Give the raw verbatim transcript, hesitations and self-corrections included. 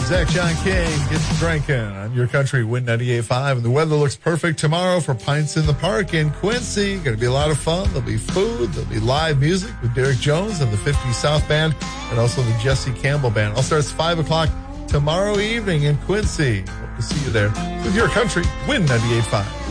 Zach John King gets drinking on Your Country Win ninety-eight point five. And the weather looks perfect tomorrow for Pints in the Park in Quincy. Going to be a lot of fun. There'll be food. There'll be live music with Derek Jones and the fifties South Band and also the Jesse Campbell Band. All starts five o'clock tomorrow evening in Quincy. Hope to see you there with Your Country Win ninety-eight point five.